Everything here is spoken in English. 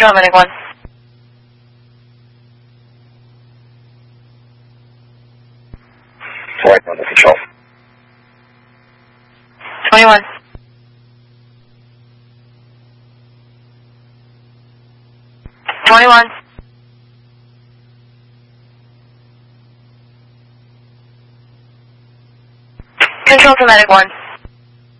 Control Medic 1. Flight under control. 21. Control to Medic 1.